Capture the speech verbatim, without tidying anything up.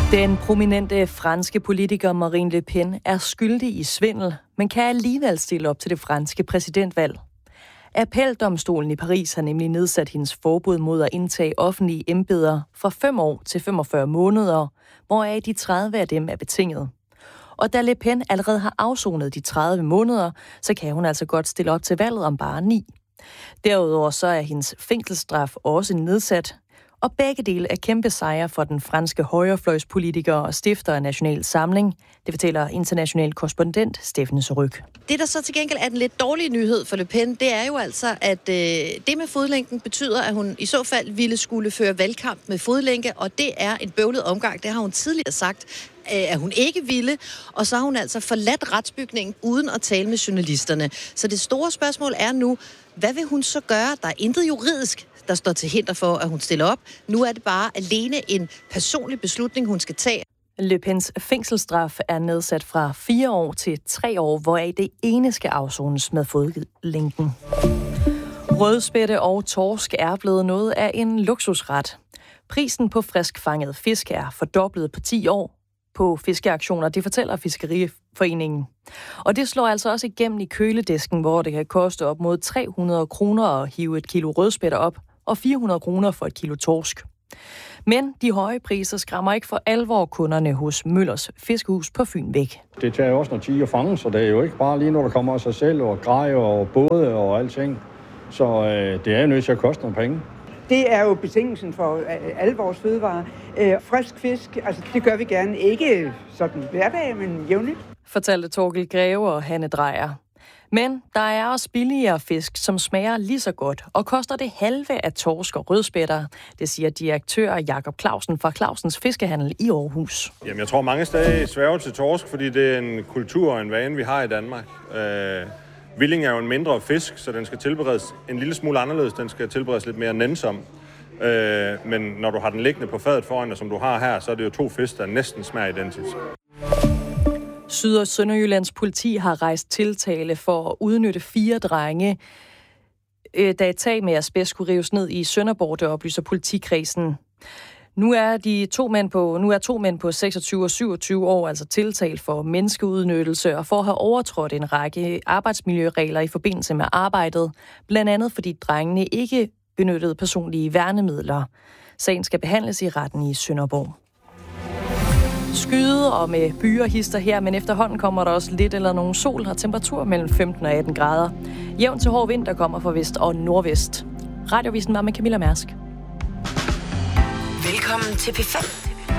Den prominente franske politiker Marine Le Pen er skyldig i svindel, men kan alligevel stille op til det franske præsidentvalg. Appeldomstolen i Paris har nemlig nedsat hendes forbud mod at indtage offentlige embeder fra fem år til femogfyrre måneder, hvoraf de tredive af dem er betinget. Og da Le Pen allerede har afsonet de tredive måneder, så kan hun altså godt stille op til valget om bare ni. Derudover så er hendes fængselsstraf også nedsat, og begge dele er kæmpe sejre for den franske højrefløjspolitiker og stifter af National Samling. Det fortæller international korrespondent Steffen Surrugue. Det, der så til gengæld er den lidt dårlige nyhed for Le Pen, det er jo altså, at øh, det med fodlænken betyder, at hun i så fald ville skulle føre valgkamp med fodlænke, og det er en bøvlet omgang. Det har hun tidligere sagt, at hun ikke ville, og så har hun altså forladt retsbygningen uden at tale med journalisterne. Så det store spørgsmål er nu, hvad vil hun så gøre? Der er intet juridisk, der står til hinder for, at hun stiller op. Nu er det bare alene en personlig beslutning, hun skal tage. Le Pens fængselsstraf er nedsat fra fire år til tre år, hvoraf det ene skal afsones med fodlænken. Rødspætte og torsk er blevet noget af en luksusret. Prisen på friskfanget fisk er fordoblet på ti år på fiskeaktioner, det fortæller Fiskeriforeningen. Og det slår altså også igennem i køledisken, hvor det kan koste op mod tre hundrede kroner at hive et kilo rødspætter op, og fire hundrede kroner for et kilo torsk. Men de høje priser skræmmer ikke for alvor kunderne hos Møllers Fiskehus på Fyn væk. Det tager også noget tid at fange, så det er jo ikke bare lige når der kommer af sig selv, og grejer og både og alting. Så øh, det er jo nødt til at koste nogle penge. Det er jo betingelsen for alle vores fødevarer. Øh, frisk fisk, altså det gør vi gerne. Ikke sådan hverdag, men jævnligt. Fortalte Torkel Greve og Hanne Drejer. Men der er også billigere fisk, som smager lige så godt, og koster det halve af torsk og rødspætter. Det siger direktør Jakob Clausen fra Clausens Fiskehandel i Aarhus. Jamen, jeg tror mange steder sværger til torsk, fordi det er en kultur og en vane, vi har i Danmark. Øh, Villing er jo en mindre fisk, så den skal tilberedes en lille smule anderledes. Den skal tilberedes lidt mere nænsom. Øh, men når du har den liggende på fadet foran dig, som du har her, så er det jo to fisk, der næsten smager identisk. Syd- og Sønderjyllands politi har rejst tiltale for at udnytte fire drenge, da et tag med asbest skulle rives ned i Sønderborg, det oplyser politikredsen. Nu er, de to mænd på, nu er to mænd på seksogtyve og syvogtyve år altså tiltalt for menneskeudnyttelse og for at have overtrådt en række arbejdsmiljøregler i forbindelse med arbejdet, blandt andet fordi drengene ikke benyttede personlige værnemidler. Sagen skal behandles i retten i Sønderborg. Skyde og med byer hister her, men efterhånden kommer der også lidt eller nogen sol og temperatur mellem femten og atten grader. Jævn til hård vind, der kommer fra vest og nordvest. Radiovisen var med Camilla Mærsk. Velkommen til P fem.